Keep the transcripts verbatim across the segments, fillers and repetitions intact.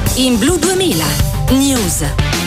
In Blu duemila News.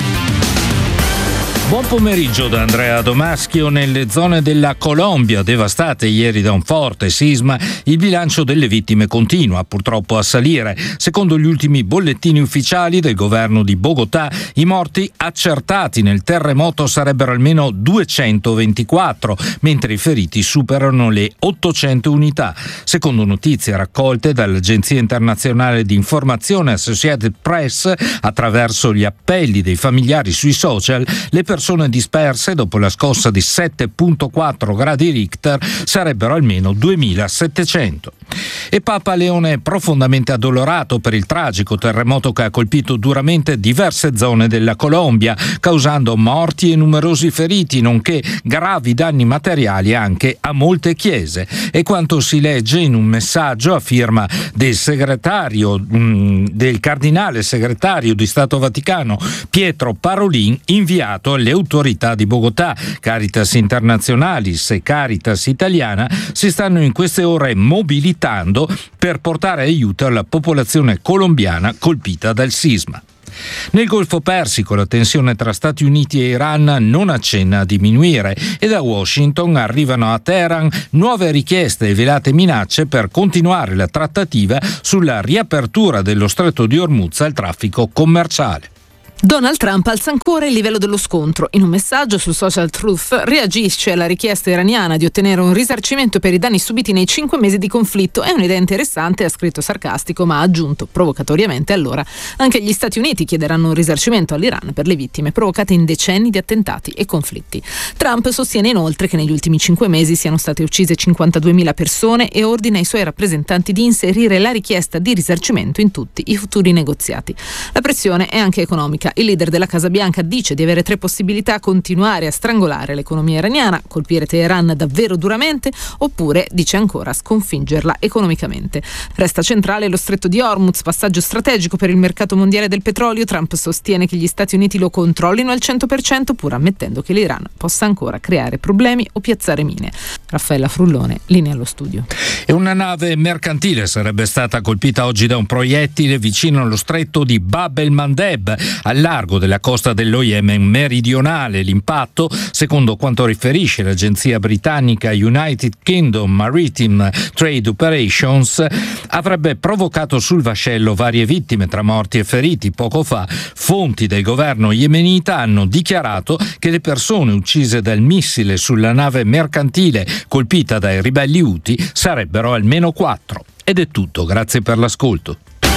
Buon pomeriggio da Andrea Domaschio. Nelle zone della Colombia, devastate ieri da un forte sisma, il bilancio delle vittime continua purtroppo a salire. Secondo gli ultimi bollettini ufficiali del governo di Bogotà, i morti accertati nel terremoto sarebbero almeno duecentoventiquattro, mentre i feriti superano le ottocento unità. Secondo notizie raccolte dall'Agenzia Internazionale di Informazione Associated Press, attraverso gli appelli dei familiari sui social, le persone disperse dopo la scossa di sette virgola quattro gradi Richter sarebbero almeno duemilasettecento. E Papa Leone è profondamente addolorato per il tragico terremoto che ha colpito duramente diverse zone della Colombia, causando morti e numerosi feriti, nonché gravi danni materiali anche a molte chiese. E quanto si legge in un messaggio a firma del segretario, mh, del cardinale segretario di Stato Vaticano Pietro Parolin, inviato alle autorità di Bogotà. Caritas Internationalis e Caritas Italiana si stanno in queste ore mobilitando per portare aiuto alla popolazione colombiana colpita dal sisma. Nel Golfo Persico la tensione tra Stati Uniti e Iran non accenna a diminuire e da Washington arrivano a Teheran nuove richieste e velate minacce per continuare la trattativa sulla riapertura dello Stretto di Hormuz al traffico commerciale. Donald Trump alza ancora il livello dello scontro. In un messaggio sul social Truth reagisce alla richiesta iraniana di ottenere un risarcimento per i danni subiti nei cinque mesi di conflitto. È un'idea interessante, ha scritto sarcastico, ma ha aggiunto provocatoriamente: allora anche gli Stati Uniti chiederanno un risarcimento all'Iran per le vittime provocate in decenni di attentati e conflitti. Trump sostiene inoltre che negli ultimi cinque mesi siano state uccise cinquantaduemila persone e ordina ai suoi rappresentanti di inserire la richiesta di risarcimento in tutti i futuri negoziati. La pressione è anche economica. Il leader della Casa Bianca dice di avere tre possibilità: continuare a strangolare l'economia iraniana, colpire Teheran davvero duramente, oppure, dice ancora, sconfiggerla economicamente. Resta centrale lo Stretto di Hormuz, passaggio strategico per il mercato mondiale del petrolio. Trump sostiene che gli Stati Uniti lo controllino al cento per cento, pur ammettendo che l'Iran possa ancora creare problemi o piazzare mine. Raffaella Frullone, linea allo studio. E una nave mercantile sarebbe stata colpita oggi da un proiettile vicino allo stretto di Bab el-Mandeb, al largo della costa dello Yemen meridionale. L'impatto, secondo quanto riferisce l'agenzia britannica United Kingdom Maritime Trade Operations, avrebbe provocato sul vascello varie vittime tra morti e feriti. Poco fa fonti del governo yemenita hanno dichiarato che le persone uccise dal missile sulla nave mercantile colpita dai ribelli Houthi sarebbero almeno quattro. Ed è tutto, grazie per l'ascolto.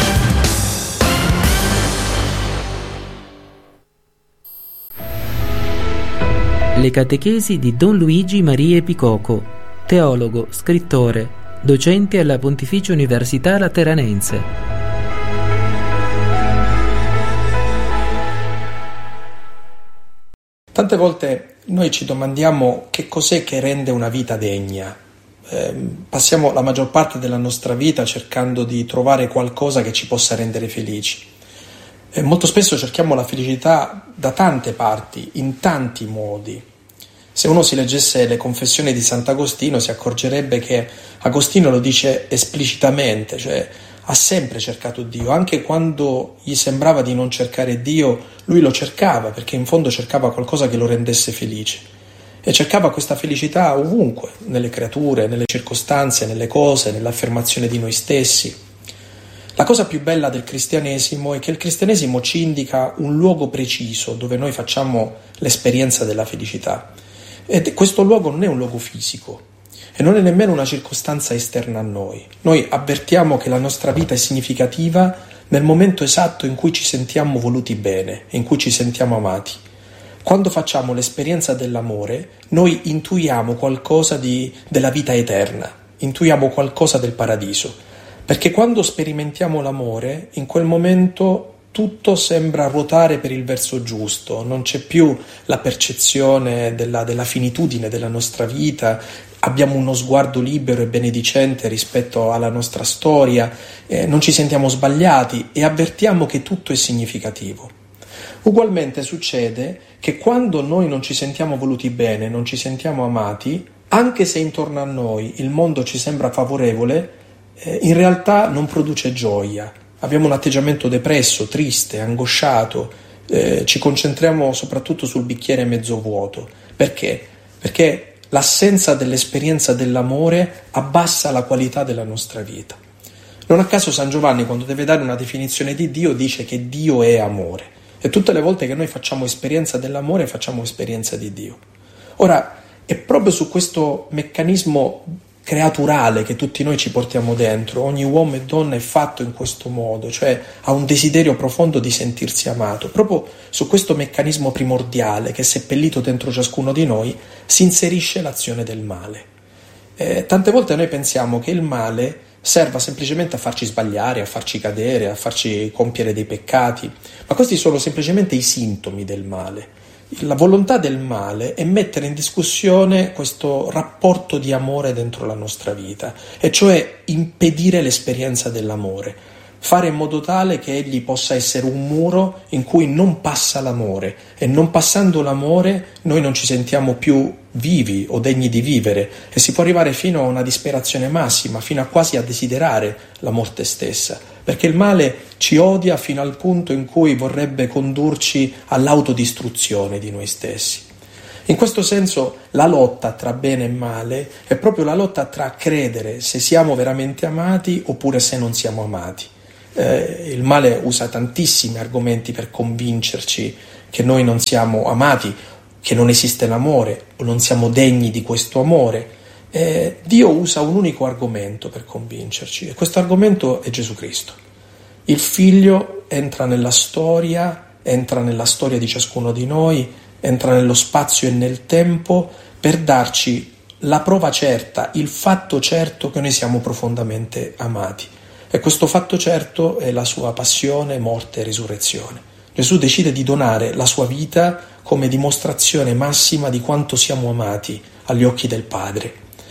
Le catechesi di Don Luigi Marie Picoco, teologo, scrittore, docente alla Pontificia Università Lateranense. Tante volte noi ci domandiamo che cos'è che rende una vita degna. Eh, passiamo la maggior parte della nostra vita cercando di trovare qualcosa che ci possa rendere felici. E molto spesso cerchiamo la felicità da tante parti, in tanti modi. Se uno si leggesse le confessioni di Sant'Agostino si accorgerebbe che Agostino lo dice esplicitamente, cioè ha sempre cercato Dio, anche quando gli sembrava di non cercare Dio, lui lo cercava, perché in fondo cercava qualcosa che lo rendesse felice. E cercava questa felicità ovunque, nelle creature, nelle circostanze, nelle cose, nell'affermazione di noi stessi. La cosa più bella del cristianesimo è che il cristianesimo ci indica un luogo preciso dove noi facciamo l'esperienza della felicità. E questo luogo non è un luogo fisico e non è nemmeno una circostanza esterna a noi. Noi avvertiamo che la nostra vita è significativa nel momento esatto in cui ci sentiamo voluti bene, in cui ci sentiamo amati. Quando facciamo l'esperienza dell'amore, noi intuiamo qualcosa di, della vita eterna, intuiamo qualcosa del paradiso. Perché quando sperimentiamo l'amore, in quel momento tutto sembra ruotare per il verso giusto, non c'è più la percezione della, della finitudine della nostra vita, abbiamo uno sguardo libero e benedicente rispetto alla nostra storia, eh, non ci sentiamo sbagliati e avvertiamo che tutto è significativo. Ugualmente succede che quando noi non ci sentiamo voluti bene, non ci sentiamo amati, anche se intorno a noi il mondo ci sembra favorevole, in realtà non produce gioia, abbiamo un atteggiamento depresso, triste, angosciato, eh, ci concentriamo soprattutto sul bicchiere mezzo vuoto. Perché? Perché l'assenza dell'esperienza dell'amore abbassa la qualità della nostra vita. Non a caso San Giovanni, quando deve dare una definizione di Dio, dice che Dio è amore. E tutte le volte che noi facciamo esperienza dell'amore, facciamo esperienza di Dio. Ora, è proprio su questo meccanismo creaturale che tutti noi ci portiamo dentro. Ogni uomo e donna è fatto in questo modo, cioè ha un desiderio profondo di sentirsi amato. Proprio su questo meccanismo primordiale che è seppellito dentro ciascuno di noi si inserisce l'azione del male. Eh, tante volte noi pensiamo che il male serva semplicemente a farci sbagliare, a farci cadere, a farci compiere dei peccati, ma questi sono semplicemente i sintomi del male. La volontà del male è mettere in discussione questo rapporto di amore dentro la nostra vita, e cioè impedire l'esperienza dell'amore, fare in modo tale che egli possa essere un muro in cui non passa l'amore, e non passando l'amore noi non ci sentiamo più vivi o degni di vivere, e si può arrivare fino a una disperazione massima, fino a quasi a desiderare la morte stessa, perché il male ci odia fino al punto in cui vorrebbe condurci all'autodistruzione di noi stessi. In questo senso la lotta tra bene e male è proprio la lotta tra credere se siamo veramente amati oppure se non siamo amati. Eh, il male usa tantissimi argomenti per convincerci che noi non siamo amati, che non esiste l'amore o non siamo degni di questo amore. Eh, Dio usa un unico argomento per convincerci, e questo argomento è Gesù Cristo. Il Figlio entra nella storia, entra nella storia di ciascuno di noi, entra nello spazio e nel tempo per darci la prova certa, il fatto certo che noi siamo profondamente amati. E questo fatto certo è la sua passione, morte e risurrezione. Gesù decide di donare la sua vita come dimostrazione massima di quanto siamo amati agli occhi del Padre.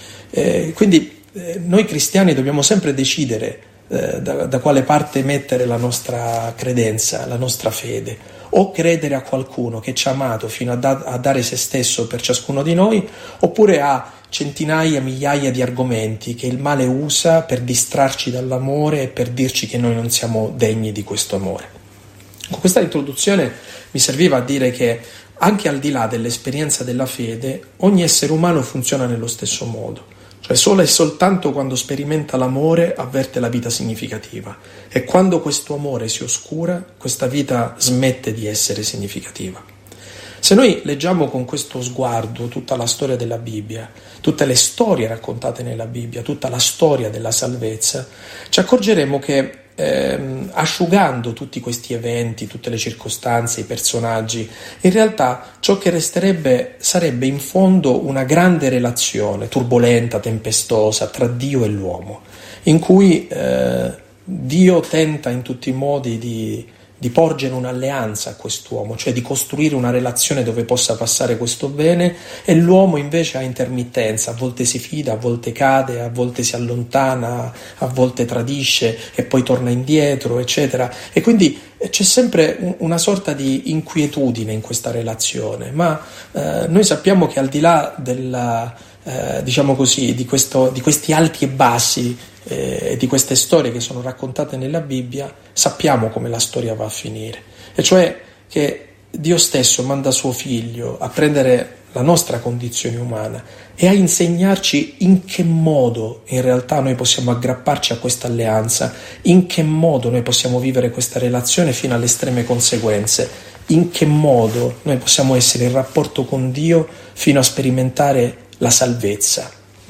Eh, quindi eh, noi cristiani dobbiamo sempre decidere eh, da, da quale parte mettere la nostra credenza, la nostra fede, o credere a qualcuno che ci ha amato fino a, da, a dare se stesso per ciascuno di noi, oppure a centinaia, migliaia di argomenti che il male usa per distrarci dall'amore e per dirci che noi non siamo degni di questo amore. Con questa introduzione mi serviva a dire che anche al di là dell'esperienza della fede, ogni essere umano funziona nello stesso modo. Cioè solo e soltanto quando sperimenta l'amore avverte la vita significativa, e quando questo amore si oscura, questa vita smette di essere significativa. Se noi leggiamo con questo sguardo tutta la storia della Bibbia, tutte le storie raccontate nella Bibbia, tutta la storia della salvezza, ci accorgeremo che ehm, asciugando tutti questi eventi, tutte le circostanze, i personaggi, in realtà ciò che resterebbe sarebbe in fondo una grande relazione turbolenta, tempestosa tra Dio e l'uomo, in cui eh, Dio tenta in tutti i modi di di porgere un'alleanza a quest'uomo, cioè di costruire una relazione dove possa passare questo bene, e l'uomo invece ha intermittenza, a volte si fida, a volte cade, a volte si allontana, a volte tradisce e poi torna indietro, eccetera. E quindi c'è sempre una sorta di inquietudine in questa relazione, ma eh, noi sappiamo che al di là della, eh, diciamo così, di, questo, di questi alti e bassi e eh, di queste storie che sono raccontate nella Bibbia, sappiamo come la storia va a finire, e cioè che Dio stesso manda suo figlio a prendere la nostra condizione umana e a insegnarci in che modo in realtà noi possiamo aggrapparci a questa alleanza, in che modo noi possiamo vivere questa relazione fino alle estreme conseguenze, in che modo noi possiamo essere in rapporto con Dio fino a sperimentare la salvezza.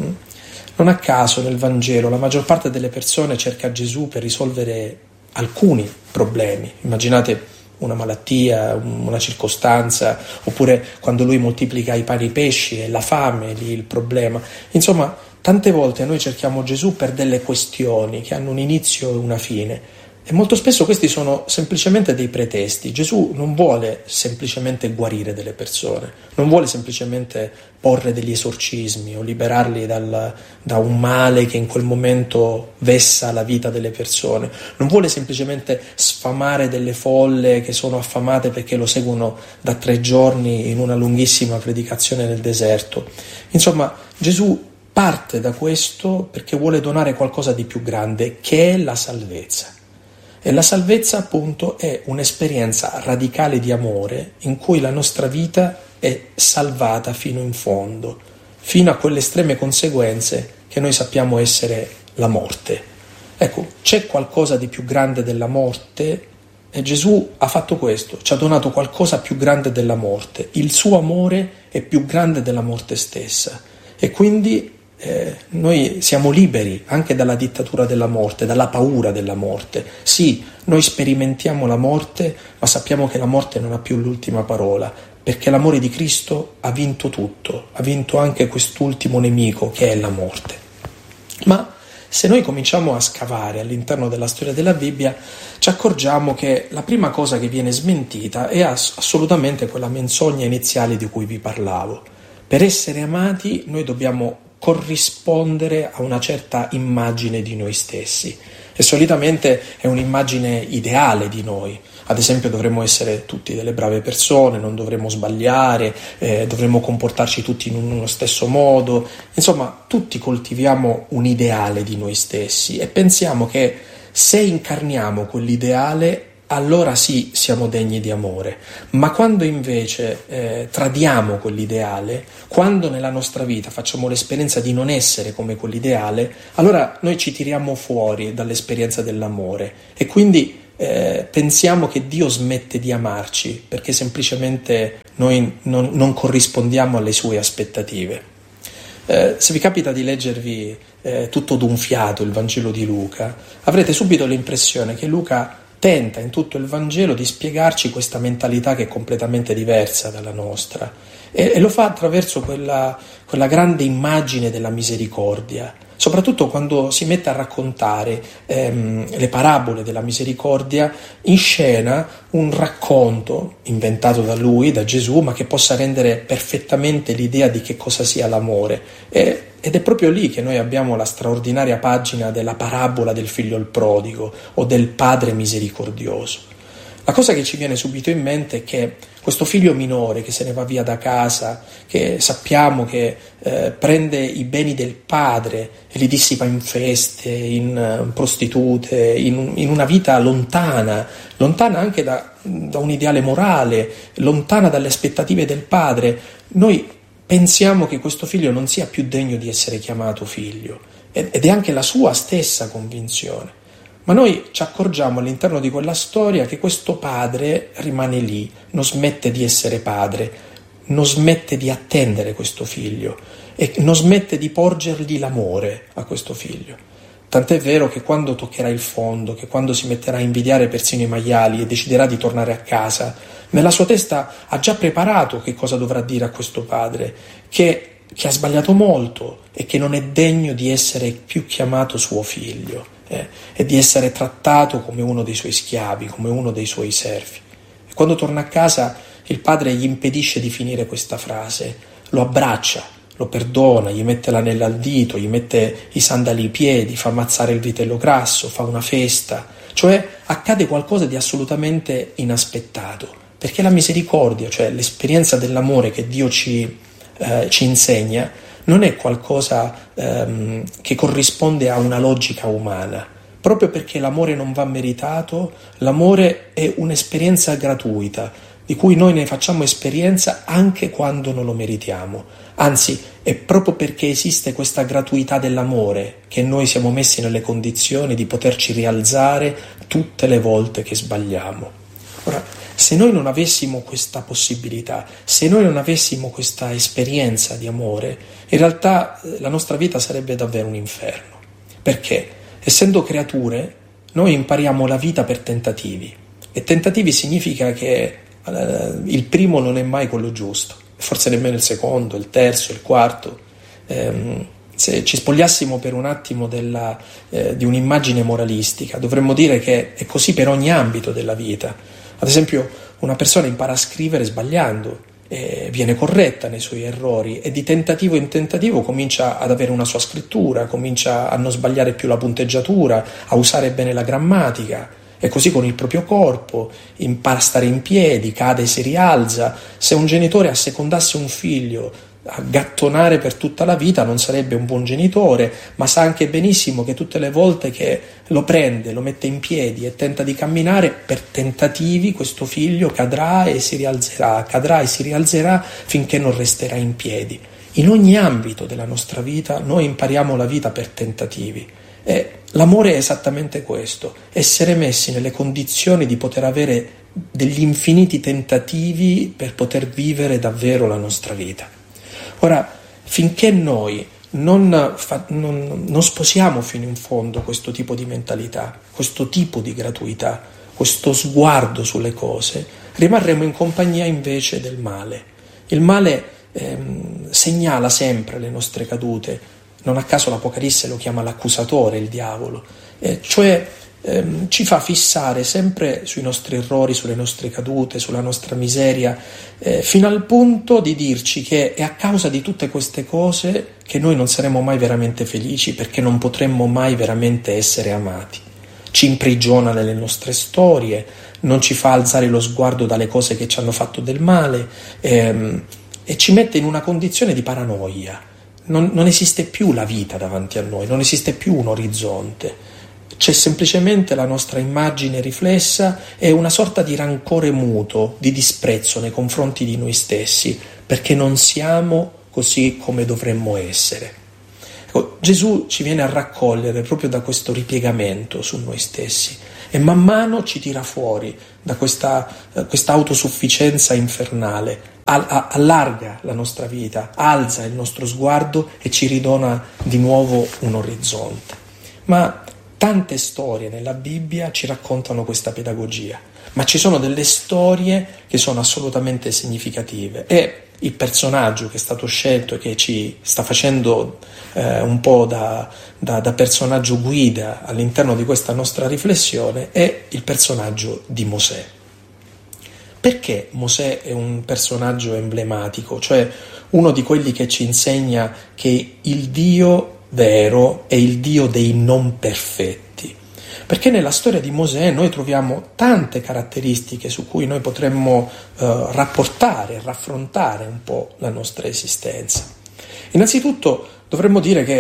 Non a caso nel Vangelo la maggior parte delle persone cerca Gesù per risolvere alcuni problemi. Immaginate una malattia, una circostanza, oppure quando lui moltiplica i pani e i pesci e la fame, lì il problema. Insomma, tante volte noi cerchiamo Gesù per delle questioni che hanno un inizio e una fine, e molto spesso questi sono semplicemente dei pretesti. Gesù non vuole semplicemente guarire delle persone, non vuole semplicemente porre degli esorcismi o liberarli dal, da un male che in quel momento vessa la vita delle persone, non vuole semplicemente sfamare delle folle che sono affamate perché lo seguono da tre giorni in una lunghissima predicazione nel deserto. Insomma, Gesù parte da questo perché vuole donare qualcosa di più grande, che è la salvezza. E la salvezza appunto è un'esperienza radicale di amore in cui la nostra vita è salvata fino in fondo, fino a quelle estreme conseguenze che noi sappiamo essere la morte. Ecco, c'è qualcosa di più grande della morte? E Gesù ha fatto questo, ci ha donato qualcosa più grande della morte. Il suo amore è più grande della morte stessa. E quindi eh, noi siamo liberi anche dalla dittatura della morte, dalla paura della morte. Sì, noi sperimentiamo la morte, ma sappiamo che la morte non ha più l'ultima parola, perché l'amore di Cristo ha vinto tutto, ha vinto anche quest'ultimo nemico che è la morte. Ma se noi cominciamo a scavare all'interno della storia della Bibbia, ci accorgiamo che la prima cosa che viene smentita è ass- assolutamente quella menzogna iniziale di cui vi parlavo. Per essere amati noi dobbiamo corrispondere a una certa immagine di noi stessi, e solitamente è un'immagine ideale di noi. Ad esempio dovremmo essere tutti delle brave persone, non dovremmo sbagliare, eh, dovremmo comportarci tutti in uno stesso modo. Insomma, tutti coltiviamo un ideale di noi stessi e pensiamo che se incarniamo quell'ideale, allora sì, siamo degni di amore. Ma quando invece eh, tradiamo quell'ideale, quando nella nostra vita facciamo l'esperienza di non essere come quell'ideale, allora noi ci tiriamo fuori dall'esperienza dell'amore e quindi Eh, pensiamo che Dio smette di amarci perché semplicemente noi non, non corrispondiamo alle sue aspettative. Eh, se vi capita di leggervi eh, tutto d'un fiato il Vangelo di Luca, avrete subito l'impressione che Luca tenta in tutto il Vangelo di spiegarci questa mentalità che è completamente diversa dalla nostra e, e lo fa attraverso quella, quella grande immagine della misericordia. Soprattutto quando si mette a raccontare ehm, le parabole della misericordia, in scena un racconto inventato da lui, da Gesù, ma che possa rendere perfettamente l'idea di che cosa sia l'amore. E, ed è proprio lì che noi abbiamo la straordinaria pagina della parabola del figlio il prodigo o del padre misericordioso. La cosa che ci viene subito in mente è che questo figlio minore che se ne va via da casa, che sappiamo che eh, prende i beni del padre e li dissipa in feste, in uh, prostitute, in, in una vita lontana, lontana anche da, da un ideale morale, lontana dalle aspettative del padre, noi pensiamo che questo figlio non sia più degno di essere chiamato figlio, ed è anche la sua stessa convinzione. Ma noi ci accorgiamo all'interno di quella storia che questo padre rimane lì, non smette di essere padre, non smette di attendere questo figlio e non smette di porgergli l'amore a questo figlio. Tant'è vero che quando toccherà il fondo, che quando si metterà a invidiare persino i maiali e deciderà di tornare a casa, nella sua testa ha già preparato che cosa dovrà dire a questo padre, che, che ha sbagliato molto e che non è degno di essere più chiamato suo figlio. Eh, e di essere trattato come uno dei suoi schiavi, come uno dei suoi servi. E quando torna a casa il padre gli impedisce di finire questa frase, lo abbraccia, lo perdona, gli mette l'anello al dito, gli mette i sandali ai piedi, fa ammazzare il vitello grasso, fa una festa, cioè accade qualcosa di assolutamente inaspettato, perché la misericordia, cioè l'esperienza dell'amore che Dio ci, eh, ci insegna, non è qualcosa ehm, che corrisponde a una logica umana. Proprio perché l'amore non va meritato, l'amore è un'esperienza gratuita, di cui noi ne facciamo esperienza anche quando non lo meritiamo. Anzi, è proprio perché esiste questa gratuità dell'amore che noi siamo messi nelle condizioni di poterci rialzare tutte le volte che sbagliamo. Ora, se noi non avessimo questa possibilità, se noi non avessimo questa esperienza di amore, in realtà la nostra vita sarebbe davvero un inferno. Perché? Essendo creature, noi impariamo la vita per tentativi. E tentativi significa che eh, il primo non è mai quello giusto, forse nemmeno il secondo, il terzo, il quarto. Ehm, se ci spogliassimo per un attimo della, eh, di un'immagine moralistica, dovremmo dire che è così per ogni ambito della vita. Ad esempio, una persona impara a scrivere sbagliando, e viene corretta nei suoi errori e di tentativo in tentativo comincia ad avere una sua scrittura, comincia a non sbagliare più la punteggiatura, a usare bene la grammatica. E così con il proprio corpo, impara a stare in piedi, cade e si rialza. Se un genitore assecondasse un figlio a gattonare per tutta la vita non sarebbe un buon genitore, ma sa anche benissimo che tutte le volte che lo prende, lo mette in piedi e tenta di camminare, per tentativi questo figlio cadrà e si rialzerà, cadrà e si rialzerà finché non resterà in piedi. In ogni ambito della nostra vita noi impariamo la vita per tentativi. E l'amore è esattamente questo, essere messi nelle condizioni di poter avere degli infiniti tentativi per poter vivere davvero la nostra vita. Ora, finché noi non, fa, non, non sposiamo fino in fondo questo tipo di mentalità, questo tipo di gratuità, questo sguardo sulle cose, rimarremo in compagnia invece del male. Il male ehm, segnala sempre le nostre cadute, non a caso l'Apocalisse lo chiama l'accusatore, il diavolo, eh, cioè ehm, ci fa fissare sempre sui nostri errori, sulle nostre cadute, sulla nostra miseria, eh, fino al punto di dirci che è a causa di tutte queste cose che noi non saremo mai veramente felici, perché non potremmo mai veramente essere amati. Ci imprigiona nelle nostre storie, non ci fa alzare lo sguardo dalle cose che ci hanno fatto del male, ehm, e ci mette in una condizione di paranoia. Non, non esiste più la vita davanti a noi, non esiste più un orizzonte. C'è semplicemente la nostra immagine riflessa e una sorta di rancore muto, di disprezzo nei confronti di noi stessi, perché non siamo così come dovremmo essere. Ecco, Gesù ci viene a raccogliere proprio da questo ripiegamento su noi stessi e man mano ci tira fuori da questa, questa autosufficienza infernale, allarga la nostra vita, alza il nostro sguardo e ci ridona di nuovo un orizzonte. Ma tante storie nella Bibbia ci raccontano questa pedagogia, ma ci sono delle storie che sono assolutamente significative e il personaggio che è stato scelto e che ci sta facendo eh, un po' da, da, da personaggio guida all'interno di questa nostra riflessione è il personaggio di Mosè. Perché Mosè è un personaggio emblematico, cioè uno di quelli che ci insegna che il Dio vero è il Dio dei non perfetti? Perché nella storia di Mosè noi troviamo tante caratteristiche su cui noi potremmo eh, rapportare, raffrontare un po' la nostra esistenza. Innanzitutto dovremmo dire che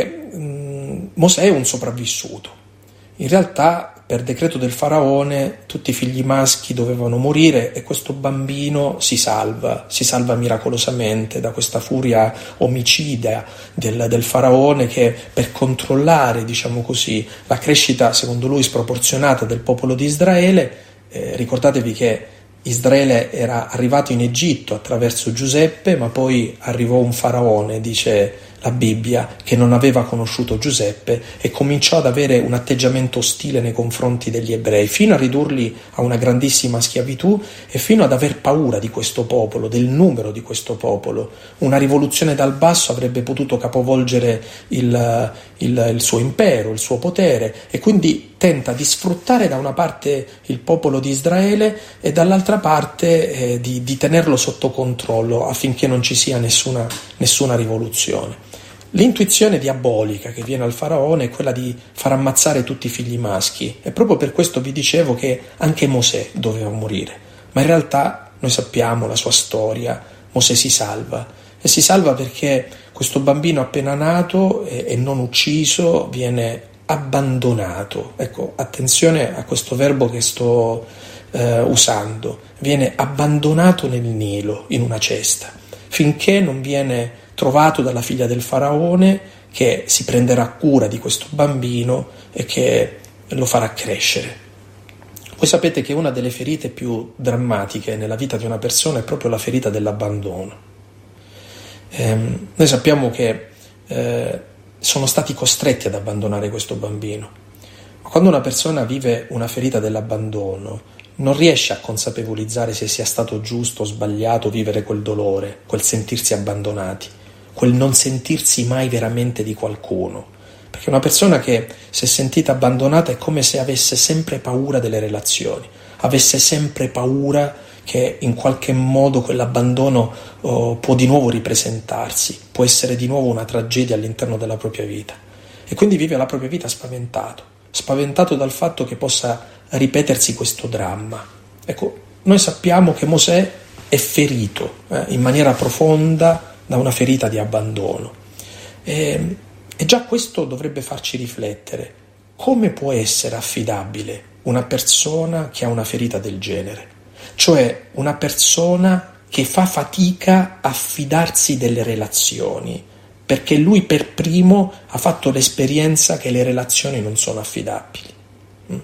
mh, Mosè è un sopravvissuto. In realtà, per decreto del faraone, tutti i figli maschi dovevano morire e questo bambino si salva, si salva miracolosamente da questa furia omicida del, del faraone che, per controllare, diciamo così, la crescita, secondo lui, sproporzionata del popolo di Israele, eh, ricordatevi che Israele era arrivato in Egitto attraverso Giuseppe, ma poi arrivò un faraone, dice la Bibbia, che non aveva conosciuto Giuseppe e cominciò ad avere un atteggiamento ostile nei confronti degli ebrei, fino a ridurli a una grandissima schiavitù e fino ad aver paura di questo popolo, del numero di questo popolo. Una rivoluzione dal basso avrebbe potuto capovolgere il, il, il suo impero, il suo potere, e quindi tenta di sfruttare da una parte il popolo di Israele e dall'altra parte eh, di, di tenerlo sotto controllo affinché non ci sia nessuna, nessuna rivoluzione. L'intuizione diabolica che viene al faraone è quella di far ammazzare tutti i figli maschi e proprio per questo vi dicevo che anche Mosè doveva morire, ma in realtà noi sappiamo la sua storia. Mosè si salva e si salva perché questo bambino appena nato e, e non ucciso viene abbandonato. Ecco, attenzione a questo verbo che sto eh, usando, viene abbandonato nel Nilo in una cesta finché non viene trovato dalla figlia del faraone, che si prenderà cura di questo bambino e che lo farà crescere. Voi sapete che una delle ferite più drammatiche nella vita di una persona è proprio la ferita dell'abbandono. Ehm, noi sappiamo che eh, sono stati costretti ad abbandonare questo bambino. Ma quando una persona vive una ferita dell'abbandono, non riesce a consapevolizzare se sia stato giusto o sbagliato vivere quel dolore, quel sentirsi abbandonati, quel non sentirsi mai veramente di qualcuno. Perché una persona che si è sentita abbandonata è come se avesse sempre paura delle relazioni, avesse sempre paura che in qualche modo quell'abbandono oh, può di nuovo ripresentarsi, può essere di nuovo una tragedia all'interno della propria vita. E quindi vive la propria vita spaventato, spaventato dal fatto che possa ripetersi questo dramma. Ecco, noi sappiamo che Mosè è ferito eh, in maniera profonda da una ferita di abbandono. E, e già questo dovrebbe farci riflettere. Come può essere affidabile una persona che ha una ferita del genere? Cioè una persona che fa fatica a fidarsi delle relazioni, perché lui per primo ha fatto l'esperienza che le relazioni non sono affidabili. Mm.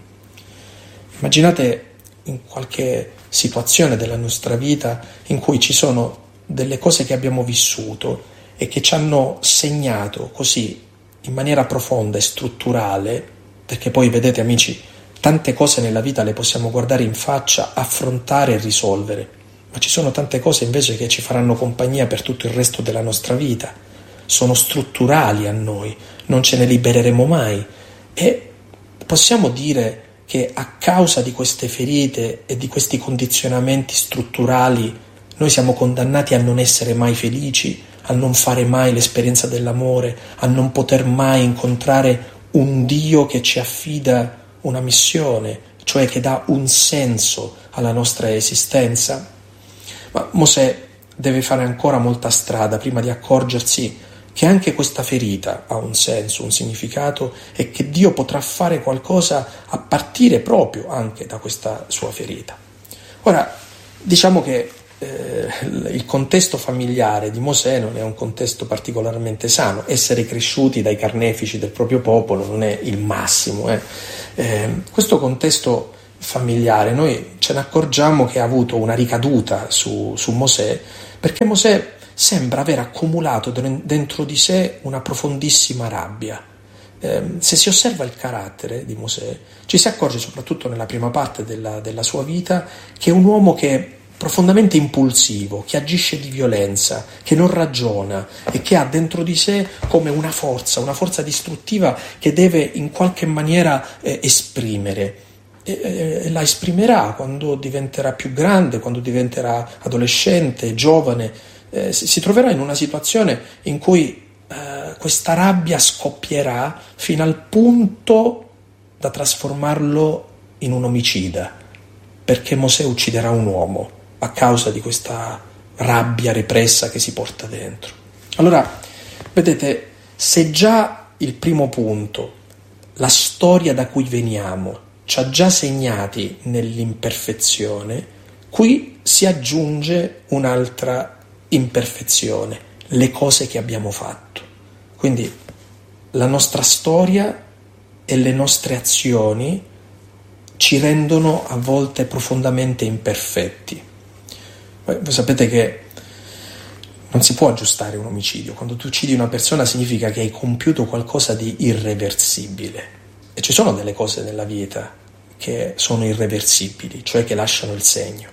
Immaginate in qualche situazione della nostra vita in cui ci sono delle cose che abbiamo vissuto e che ci hanno segnato così in maniera profonda e strutturale, perché poi vedete amici, tante cose nella vita le possiamo guardare in faccia, affrontare e risolvere, ma ci sono tante cose invece che ci faranno compagnia per tutto il resto della nostra vita, sono strutturali a noi, non ce ne libereremo mai e possiamo dire che a causa di queste ferite e di questi condizionamenti strutturali noi siamo condannati a non essere mai felici, a non fare mai l'esperienza dell'amore, a non poter mai incontrare un Dio che ci affida una missione, cioè che dà un senso alla nostra esistenza. Ma Mosè deve fare ancora molta strada prima di accorgersi che anche questa ferita ha un senso, un significato e che Dio potrà fare qualcosa a partire proprio anche da questa sua ferita. Ora, diciamo che eh, il contesto familiare di Mosè non è un contesto particolarmente sano. Essere cresciuti dai carnefici del proprio popolo non è il massimo. Eh. Eh, questo contesto familiare noi ce ne accorgiamo che ha avuto una ricaduta su, su Mosè, perché Mosè sembra aver accumulato dentro di sé una profondissima rabbia. Eh, se si osserva il carattere di Mosè, ci si accorge, soprattutto nella prima parte della, della sua vita, che è un uomo che è profondamente impulsivo, che agisce di violenza, che non ragiona e che ha dentro di sé come una forza, una forza distruttiva che deve in qualche maniera eh, esprimere. E, e la esprimerà quando diventerà più grande, quando diventerà adolescente, giovane, eh, si, si troverà in una situazione in cui eh, questa rabbia scoppierà fino al punto da trasformarlo in un omicida, perché Mosè ucciderà un uomo a causa di questa rabbia repressa che si porta dentro. Allora, vedete, se già il primo punto, la storia da cui veniamo, ci ha già segnati nell'imperfezione, qui si aggiunge un'altra imperfezione, le cose che abbiamo fatto. Quindi la nostra storia e le nostre azioni ci rendono a volte profondamente imperfetti. Voi sapete che non si può aggiustare un omicidio. Quando tu uccidi una persona significa che hai compiuto qualcosa di irreversibile. E ci sono delle cose nella vita che sono irreversibili, cioè che lasciano il segno.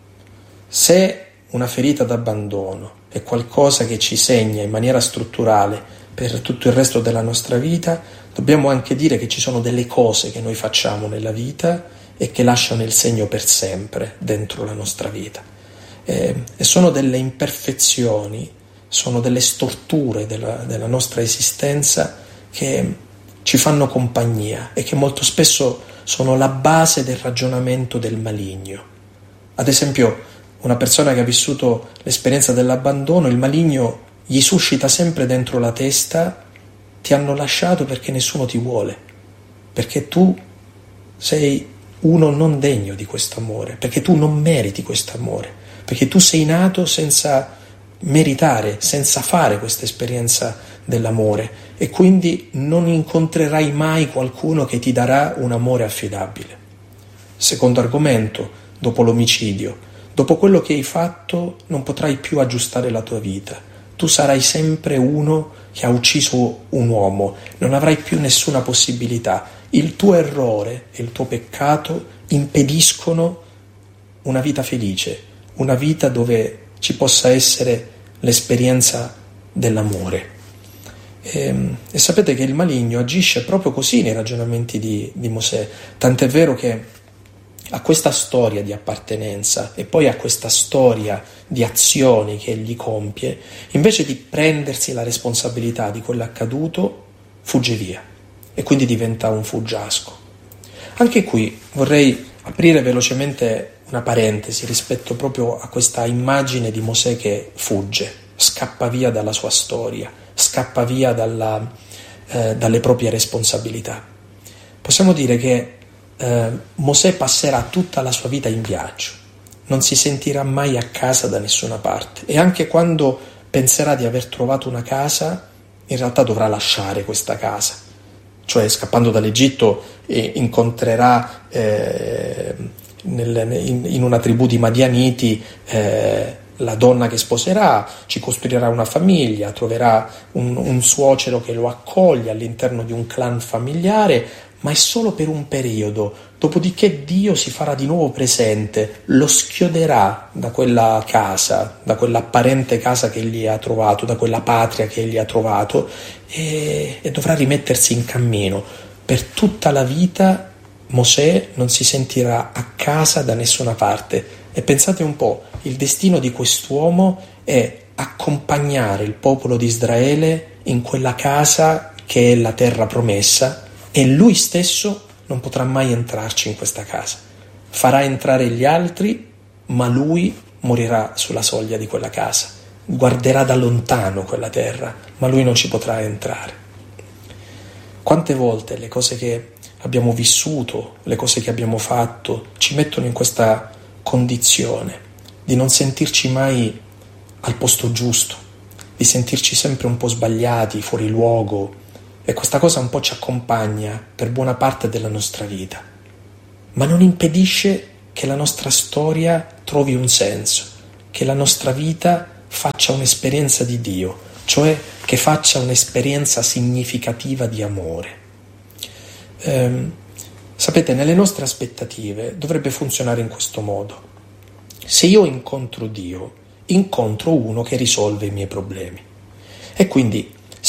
Se una ferita d'abbandono è qualcosa che ci segna in maniera strutturale per tutto il resto della nostra vita, dobbiamo anche dire che ci sono delle cose che noi facciamo nella vita e che lasciano il segno per sempre dentro la nostra vita. Eh, e sono delle imperfezioni, sono delle storture della, della nostra esistenza che ci fanno compagnia e che molto spesso sono la base del ragionamento del maligno. Ad esempio, una persona che ha vissuto l'esperienza dell'abbandono, il maligno gli suscita sempre dentro la testa: ti hanno lasciato perché nessuno ti vuole, perché tu sei uno non degno di questo amore, perché tu non meriti questo amore, perché tu sei nato senza meritare, senza fare questa esperienza dell'amore e quindi non incontrerai mai qualcuno che ti darà un amore affidabile. Secondo argomento, dopo l'omicidio, dopo quello che hai fatto non potrai più aggiustare la tua vita. Tu sarai sempre uno che ha ucciso un uomo, non avrai più nessuna possibilità. Il tuo errore e il tuo peccato impediscono una vita felice, una vita dove ci possa essere l'esperienza dell'amore. E, e sapete che il maligno agisce proprio così nei ragionamenti di, di Mosè, tant'è vero che a questa storia di appartenenza e poi a questa storia di azioni che egli compie, invece di prendersi la responsabilità di quell'accaduto, fugge via e quindi diventa un fuggiasco. Anche qui vorrei aprire velocemente una parentesi rispetto proprio a questa immagine di Mosè che fugge. scappa via dalla sua storia, scappa via dalla, eh, dalle proprie responsabilità. Possiamo dire che eh, Mosè passerà tutta la sua vita in viaggio, non si sentirà mai a casa da nessuna parte, e anche quando penserà di aver trovato una casa, in realtà dovrà lasciare questa casa. Cioè, scappando dall'Egitto, eh, incontrerà eh, nel, in, in una tribù di Madianiti eh, la donna che sposerà, ci costruirà una famiglia, troverà un, un suocero che lo accoglie all'interno di un clan familiare, ma è solo per un periodo, dopodiché Dio si farà di nuovo presente, lo schioderà da quella casa, da quell'apparente casa che egli ha trovato, da quella patria che egli ha trovato, e, e dovrà rimettersi in cammino. Per tutta la vita Mosè non si sentirà a casa da nessuna parte. E pensate un po', il destino di quest'uomo è accompagnare il popolo di Israele in quella casa che è la terra promessa, e lui stesso non potrà mai entrarci in questa casa. Farà entrare gli altri, ma lui morirà sulla soglia di quella casa. Guarderà da lontano quella terra, ma lui non ci potrà entrare. Quante volte le cose che abbiamo vissuto, le cose che abbiamo fatto, ci mettono in questa condizione di non sentirci mai al posto giusto, di sentirci sempre un po' sbagliati, fuori luogo, e questa cosa un po' ci accompagna per buona parte della nostra vita, ma non impedisce che la nostra storia trovi un senso, che la nostra vita faccia un'esperienza di Dio, cioè che faccia un'esperienza significativa di amore. Ehm, sapete, nelle nostre aspettative dovrebbe funzionare in questo modo: se io incontro Dio, incontro uno che risolve i miei problemi, e quindi